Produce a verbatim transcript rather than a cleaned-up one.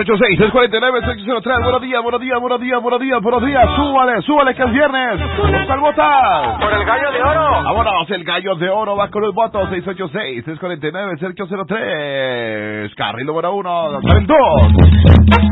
ocho seis, tres cuatro nueve, seis ocho cero tres. Buenos días, buenos días, buenos días, buenos días, buenos días. Súbale, súbale que es viernes. ¿Cuál vota? Por el gallo de oro. Vámonos, el gallo de oro va con los votos. seis ocho seis, tres cuatro nueve, seis ocho cero tres. Carril número uno, carril dos.